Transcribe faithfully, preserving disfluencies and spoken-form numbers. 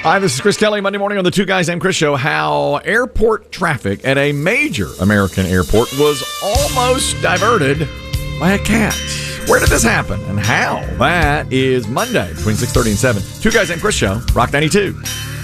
Hi, this is Chris Kelly. Monday morning on the Two Guys Named Chris Show. How airport traffic at a major American airport was almost diverted by a cat. Where did this happen and how? That is Monday between six thirty and seven. Two Guys Named Chris Show, Rock ninety-two.